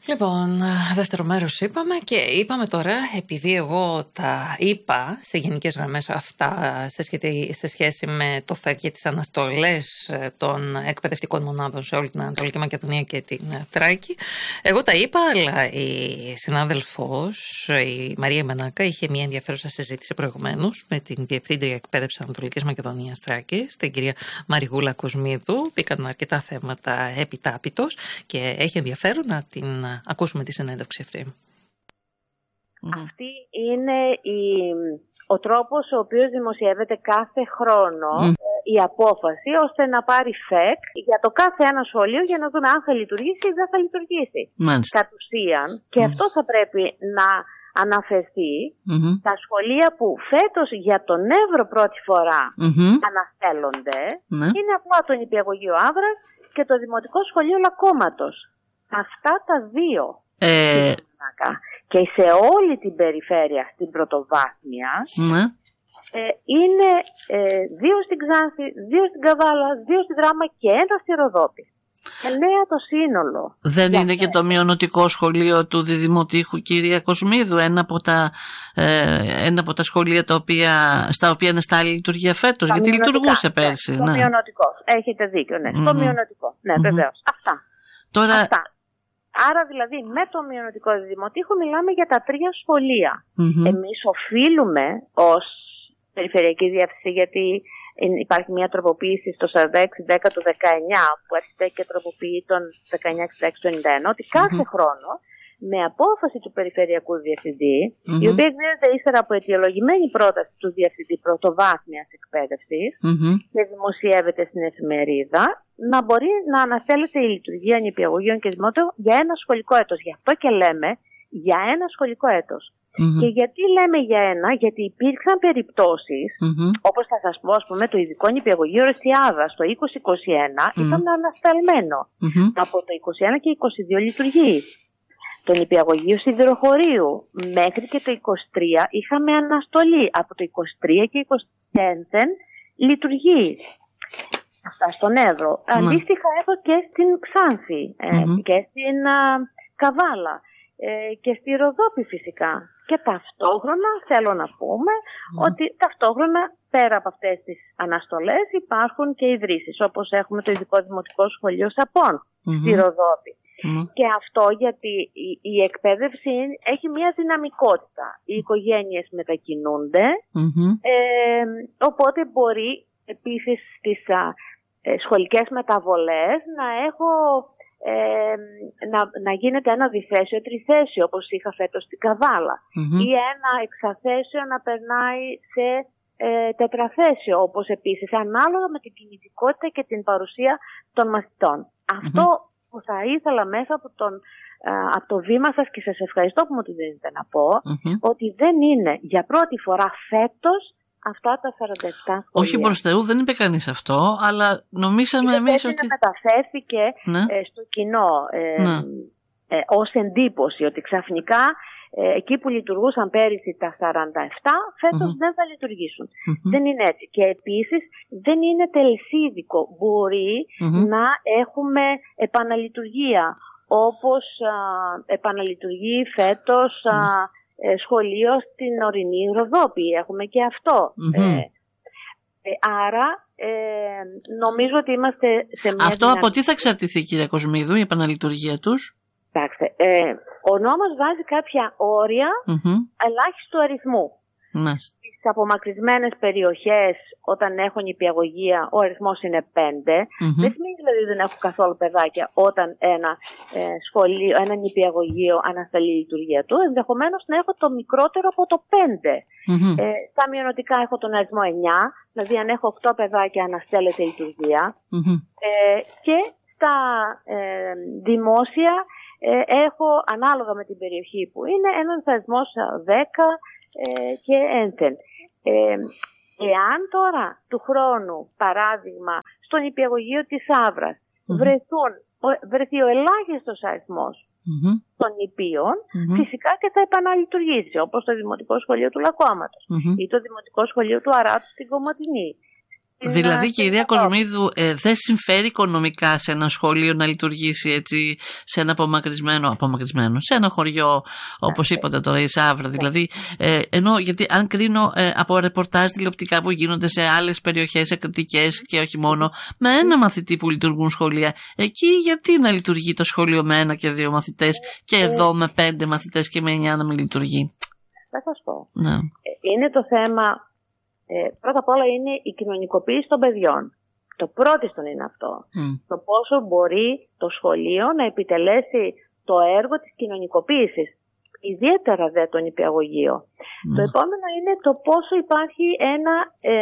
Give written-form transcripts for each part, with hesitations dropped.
Λοιπόν, δεύτερο μέρος είπαμε και είπαμε τώρα, επειδή εγώ τα είπα σε γενικές γραμμές αυτά σε σχέση με το ΦΕΚ και τις αναστολές των εκπαιδευτικών μονάδων σε όλη την Ανατολική Μακεδονία και την Θράκη, εγώ τα είπα, αλλά η συνάδελφος, η Μαρία Μενάκα, είχε μια ενδιαφέρουσα συζήτηση προηγουμένως με την Διευθύντρια Εκπαίδευσης Ανατολικής Μακεδονίας Θράκης, την κυρία Μαριγούλα Κοσμίδου. Πήγαν αρκετά θέματα επιτάπητος και έχει ενδιαφέρον να την ακούσουμε τη συνέντευξη αυτή. Αυτή είναι ο τρόπος ο οποίος δημοσιεύεται κάθε χρόνο η απόφαση ώστε να πάρει ΦΕΚ για το κάθε ένα σχολείο για να δούμε αν θα λειτουργήσει ή δεν θα λειτουργήσει. Κατ' ουσίαν, και αυτό θα πρέπει να αναφερθεί, τα σχολεία που φέτος για τον Εύρο πρώτη φορά αναστέλλονται είναι απλά το νηπιαγωγείο Άβρας και το Δημοτικό Σχολείο Λακώματος. Αυτά τα δύο. Και σε όλη την περιφέρεια, στην πρωτοβάθμια, είναι 2 στην Ξάνθη, 2 στην Καβάλα, 2 στη Δράμα και 1 στη Ροδόπη. 9 το σύνολο. Δεν είναι και το μειονοτικό σχολείο του Διδημοτήχου, κυρία Κοσμίδου, ένα από τα σχολεία στα οποία είναι στα άλλη λειτουργία φέτος, γιατί λειτουργούσε πέρσι. Το μειονοτικό. Έχετε δίκιο, ναι. Στο μειονοτικό. Ναι, βεβαίως. Αυτά. Αυτά. Άρα δηλαδή με το μειονοτικό Διδημοτήχο μιλάμε για τα 3 σχολεία. Εμείς οφείλουμε ως Περιφερειακή Διεύθυνση, γιατί υπάρχει μια τροποποίηση στο 4610 του 19 που έρχεται και τροποποιεί τον 1966 του 91, ότι κάθε χρόνο με απόφαση του Περιφερειακού Διευθυντή, η οποία εκδίδεται ύστερα από αιτιολογημένη πρόταση του Διευθυντή Πρωτοβάθμιας Εκπαίδευσης και δημοσιεύεται στην εφημερίδα, να μπορεί να αναστέλλεται η λειτουργία νηπιαγωγείων και δημοτικών για ένα σχολικό έτος. Γι' αυτό και λέμε για ένα σχολικό έτος. Και γιατί λέμε για ένα, γιατί υπήρξαν περιπτώσεις, όπως θα σας πω, ας πούμε, το ειδικό νηπιαγωγείο Ρεσιάδα στο 2021 ήταν ανασταλμένο. Από το 2021 και 2022 λειτουργεί. Το νηπιαγωγείο Σιδηροχωρίου μέχρι και το 2023 είχαμε αναστολή. Από το 2023 και 2025 λειτουργεί. Αυτά στον Εύρο. Αντίστοιχα έχω και στην Ξάνθη και στην Καβάλα και στη Ροδόπη φυσικά. Και ταυτόχρονα θέλω να πούμε ότι ταυτόχρονα πέρα από αυτές τις αναστολές υπάρχουν και ιδρύσεις, όπως έχουμε το Ειδικό Δημοτικό Σχολείο Σαπών στη Ροδόπη. Και αυτό γιατί η εκπαίδευση έχει μια δυναμικότητα. Οι οικογένειες μετακινούνται, οπότε μπορεί επίσης στις σχολικές μεταβολές να γίνεται ένα διθέσιο τριθέσιο, όπως είχα φέτος στην Καβάλα, ή ένα εξαθέσιο να περνάει σε τετραθέσιο, όπως επίσης ανάλογα με την κινητικότητα και την παρουσία των μαθητών. Αυτό που θα ήθελα μέσα από το βήμα σας, και σας ευχαριστώ που μου το δίνετε να πω, ότι δεν είναι για πρώτη φορά φέτος αυτά τα 47 σχολεία. Όχι προς Θεού, δεν είπε κανείς αυτό, αλλά νομίσαμε εμείς ότι μεταφέρθηκε στο κοινό ως εντύπωση ότι ξαφνικά εκεί που λειτουργούσαν πέρυσι τα 47, φέτος δεν θα λειτουργήσουν. Δεν είναι έτσι. Και επίσης δεν είναι τελεσίδικο. Μπορεί να έχουμε επαναλειτουργία, όπως επαναλειτουργεί φέτος σχολείο στην ορεινή Ροδόπη. Έχουμε και αυτό. Άρα νομίζω ότι είμαστε σε μια αυτό από τι θα εξαρτηθεί, κυρία Κοσμίδου, η επαναλειτουργία τους? Κοιτάξτε, ο νόμος βάζει κάποια όρια ελάχιστου αριθμού. Στις απομακρυσμένες περιοχές, όταν έχουν νηπιαγωγεία, ο αριθμός είναι 5. Δεν σημαίνει δηλαδή δεν έχουν καθόλου παιδάκια όταν ένα νηπιαγωγείο ανασταλεί η λειτουργία του. Ενδεχομένως να έχω το μικρότερο από το 5. Στα μειονοτικά έχω τον αριθμό 9, δηλαδή αν έχω 8 παιδάκια αναστέλλεται η λειτουργία. Και στα δημόσια έχω, ανάλογα με την περιοχή που είναι, έναν αριθμό 10 και ένθεν. Εάν τώρα του χρόνου, παράδειγμα, στο νηπιαγωγείο της Άβρας βρεθεί ο ελάχιστος αριθμός των νηπίων, φυσικά και θα επαναλειτουργήσει, όπως το Δημοτικό Σχολείο του Λακώματος ή το Δημοτικό Σχολείο του Αράτου στην Κομωτινή. Δηλαδή, κυρία Κοσμίδου, δεν συμφέρει οικονομικά σε ένα σχολείο να λειτουργήσει έτσι σε ένα απομακρυσμένο, σε ένα χωριό, όπως είπατε τώρα, η Σαύρα. Δηλαδή, ενώ γιατί αν κρίνω από ρεπορτάζ τηλεοπτικά που γίνονται σε άλλες περιοχές εκκριτικές και όχι μόνο, με ένα μαθητή που λειτουργούν σχολεία, εκεί γιατί να λειτουργεί το σχολείο με 1 και 2 μαθητές και εδώ με 5 μαθητές και με 9 να μην λειτουργεί? Θα σας πω. Ναι. Είναι το θέμα. Πρώτα απ' όλα είναι η κοινωνικοποίηση των παιδιών. Το πρώτιστον είναι αυτό. Το πόσο μπορεί το σχολείο να επιτελέσει το έργο της κοινωνικοποίησης. Ιδιαίτερα δε το νηπιαγωγείο. Το επόμενο είναι το πόσο υπάρχει ένα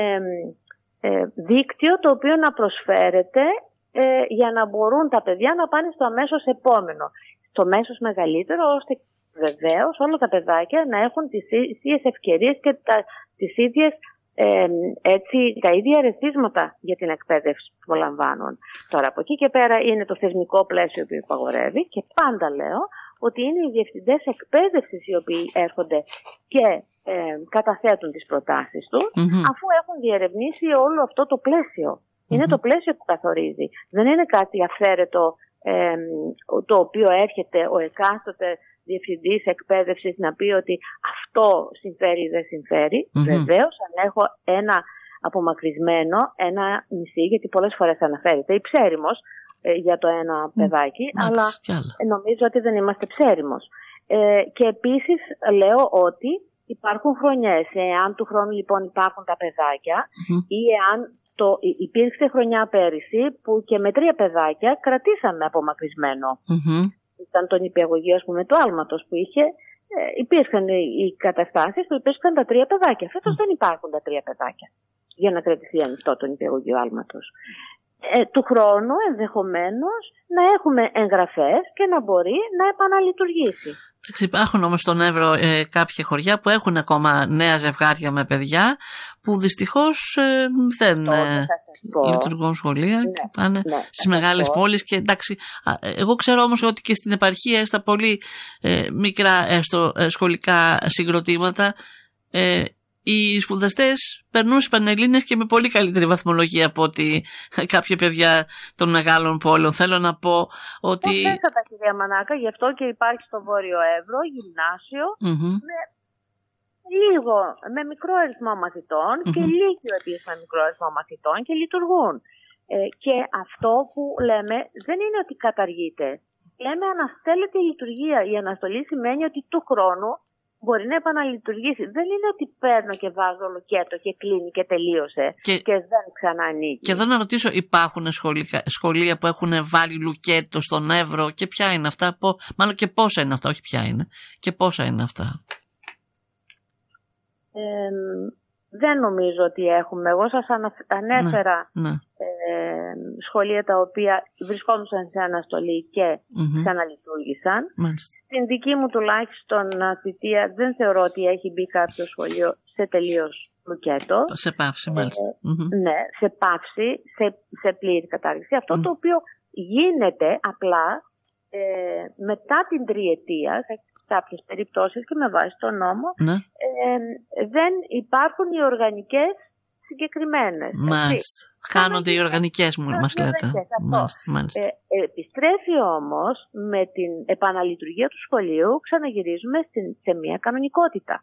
δίκτυο το οποίο να προσφέρεται για να μπορούν τα παιδιά να πάνε στο αμέσως επόμενο. Στο μέσος μεγαλύτερο, ώστε βεβαίως όλα τα παιδάκια να έχουν τις ίδιες ευκαιρίες και τις ίδιες τα ίδια ερεθίσματα για την εκπαίδευση που λαμβάνουν. Τώρα από εκεί και πέρα είναι το θεσμικό πλαίσιο που υπαγορεύει και πάντα λέω ότι είναι οι διευθυντές εκπαίδευσης οι οποίοι έρχονται και καταθέτουν τις προτάσεις τους αφού έχουν διερευνήσει όλο αυτό το πλαίσιο. Είναι το πλαίσιο που καθορίζει. Δεν είναι κάτι αυθαίρετο το οποίο έρχεται ο εκάστοτε διευθυντής εκπαίδευσης να πει ότι αυτό συμφέρει ή δεν συμφέρει. Βεβαίως, αν έχω ένα απομακρυσμένο, ένα νησί, γιατί πολλές φορές αναφέρεται η Ψέριμος για το ένα παιδάκι, αλλά νομίζω ότι δεν είμαστε Ψέριμος. Και επίσης λέω ότι υπάρχουν χρονιές. Εάν του χρόνου λοιπόν υπάρχουν τα παιδάκια ή εάν υπήρξε χρονιά πέρυσι που και με 3 παιδάκια κρατήσαμε απομακρυσμένο. Ήταν το νηπιαγωγείο, ας πούμε, του άλματος που είχε. Υπήρχαν οι καταστάσεις που υπήρχαν τα 3 παιδάκια. Φέτος δεν υπάρχουν τα 3 παιδάκια για να κρατηθεί ανοιχτό το νηπιαγωγείο άλματος. Του χρόνου ενδεχομένως να έχουμε εγγραφές και να μπορεί να επαναλειτουργήσει. Υπάρχουν όμως στον Εύρο κάποια χωριά που έχουν ακόμα νέα ζευγάρια με παιδιά που δυστυχώς δεν λειτουργούν σχολεία και πάνε στις μεγάλες πόλεις και εντάξει, εγώ ξέρω όμως ότι και στην επαρχία στα πολύ μικρά σχολικά συγκροτήματα οι σπουδαστές περνούν στις Πανελλήνιες και με πολύ καλύτερη βαθμολογία από ότι κάποια παιδιά των μεγάλων πόλεων. Θέλω να πω ότι... Θέσατε, κυρία Μανάκα, γι' αυτό και υπάρχει στο Βόρειο Εύρο γυμνάσιο με μικρό αριθμό μαθητών και λύκειο επίσης με μικρό αριθμό μαθητών και λειτουργούν. Και αυτό που λέμε δεν είναι ότι καταργείται. Λέμε αναστέλλεται η λειτουργία. Η αναστολή σημαίνει ότι του χρόνου μπορεί να επαναλειτουργήσει. Δεν είναι ότι παίρνω και βάζω λουκέτο και κλείνει και τελείωσε και δεν ξαναανήκει. Και εδώ να ρωτήσω, υπάρχουν σχολεία που έχουν βάλει λουκέτο στον Εύρο και ποια είναι αυτά, μάλλον και πόσα είναι αυτά, όχι ποια είναι, και πόσα είναι αυτά? Δεν νομίζω ότι έχουμε. Εγώ σας ανέφερα σχολεία τα οποία βρισκόντουσαν σε αναστολή και ξαναλειτουργήσαν. Στην δική μου τουλάχιστον θητεία δεν θεωρώ ότι έχει μπει κάποιο σχολείο σε τελείως λουκέτο. Σε πάυση, μάλιστα. Ναι, σε πάυση, σε πλήρη κατάργηση. Αυτό το οποίο γίνεται απλά μετά την τριετία, κάποιες περιπτώσεις και με βάση τον νόμο, δεν υπάρχουν οι οργανικές συγκεκριμένες. Μάλιστα. Χάνονται οι οργανικές μας λέτε. Μάλιστα. Επιστρέφει όμως με την επαναλειτουργία του σχολείου, ξαναγυρίζουμε σε μια κανονικότητα.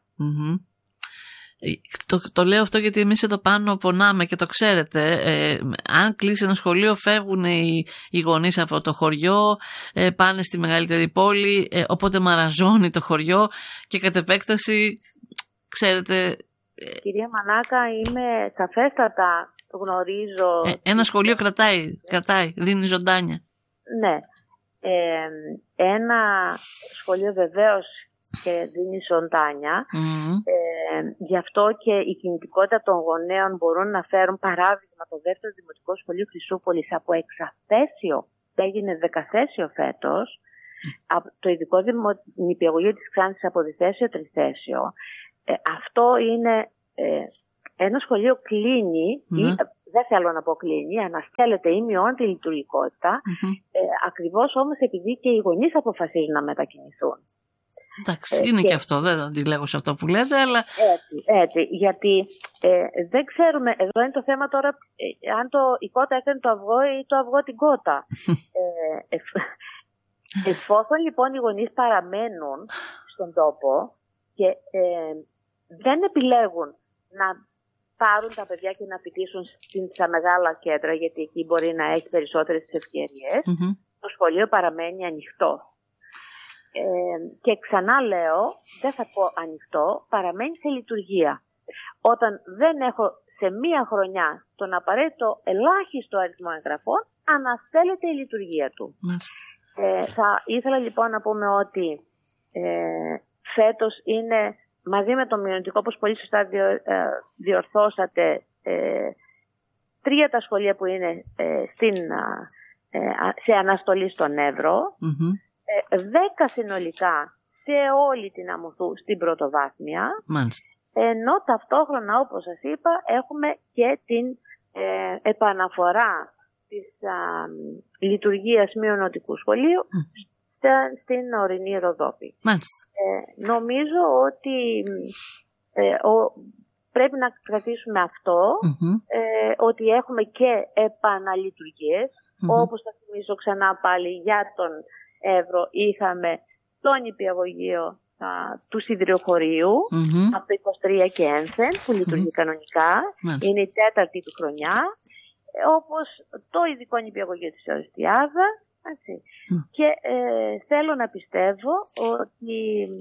Το λέω αυτό γιατί εμείς εδώ πάνω πονάμε και το ξέρετε. Αν κλείσει ένα σχολείο φεύγουν οι γονείς από το χωριό, πάνε στη μεγαλύτερη πόλη, οπότε μαραζώνει το χωριό και κατ' επέκταση, ξέρετε... Κυρία Μανάκα, είμαι σαφέστατα, γνωρίζω... Ένα σχολείο κρατάει, δίνει ζωντάνια. Ναι. Ένα σχολείο βεβαίως και δίνει ζωντάνια. Γι' αυτό και η κινητικότητα των γονέων μπορούν να φέρουν παράδειγμα το δεύτερο Δημοτικό Σχολείο Χρυσούπολης από εξαθέσιο, έγινε δεκαθέσιο φέτος, το ειδικό νηπιαγωγείο της Ξάνθης από διθέσιο τριθέσιο. Αυτό είναι ένα σχολείο κλείνει, δεν θέλω να πω κλείνει, αναστέλλεται ή μειώνει τη λειτουργικότητα, ακριβώς όμως επειδή και οι γονείς αποφασίζουν να μετακινηθούν. Εντάξει, είναι και αυτό, δεν αντιλέγω σε αυτό που λέτε, αλλά... Έτσι, γιατί δεν ξέρουμε, εδώ είναι το θέμα τώρα, αν η κότα έκανε το αυγό ή το αυγό την κότα. Εφόσον λοιπόν οι γονείς παραμένουν στον τόπο και δεν επιλέγουν να πάρουν τα παιδιά και να φοιτήσουν στα μεγάλα κέντρα, γιατί εκεί μπορεί να έχει περισσότερες ευκαιρίες, το σχολείο παραμένει ανοιχτό. Και ξανά λέω, δεν θα πω ανοιχτό, παραμένει σε λειτουργία. Όταν δεν έχω σε μία χρονιά τον απαραίτητο ελάχιστο αριθμό εγγραφών, αναστέλλεται η λειτουργία του. Θα ήθελα λοιπόν να πούμε ότι φέτος είναι μαζί με το μειονοτικό, όπως πολύ σωστά διορθώσατε, 3 τα σχολεία που είναι σε αναστολή στον Εύρο, 10 συνολικά σε όλη την Αμμουθού στην πρωτοβάθμια, ενώ ταυτόχρονα, όπως σας είπα, έχουμε και την επαναφορά της λειτουργίας μειονοτικού σχολείου στην ορεινή Ροδόπη. Νομίζω ότι πρέπει να κρατήσουμε αυτό, ότι έχουμε και επαναλειτουργίες, όπως θα θυμίσω ξανά πάλι για τον Εύρο, είχαμε το νηπιαγωγείο του Σιδηροχωρίου από το 23 και ένθεν, που λειτουργεί κανονικά, είναι η 4η του χρονιά, όπως το ειδικό νηπιαγωγείο της Οριστιάδα. Και θέλω να πιστεύω ότι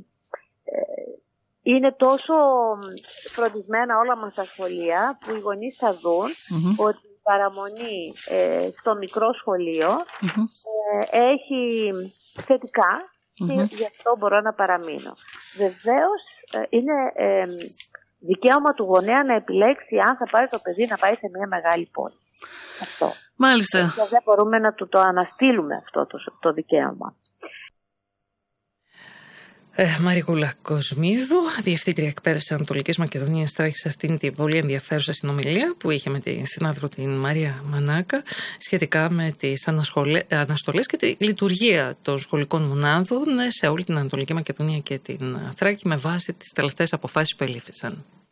είναι τόσο φροντισμένα όλα μας τα σχολεία, που οι γονείς θα δουν ότι η παραμονή στο μικρό σχολείο έχει θετικά, και γι' αυτό μπορώ να παραμείνω. Βεβαίως είναι δικαίωμα του γονέα να επιλέξει αν θα πάρει το παιδί να πάει σε μια μεγάλη πόλη. Αυτό. Μάλιστα. Και δεν μπορούμε να το αναστείλουμε αυτό το δικαίωμα. Μαρικούλα Κοσμίδου, Διευθύντρια Εκπαίδευσης Ανατολικής Μακεδονίας, τρέχει αυτήν την πολύ ενδιαφέρουσα συνομιλία που είχε με τη συνάδελφο την Μαρία Μανάκα σχετικά με τις αναστολές και τη λειτουργία των σχολικών μονάδων σε όλη την Ανατολική Μακεδονία και την Θράκη με βάση τις τελευταίες αποφάσεις που ελήφθησαν.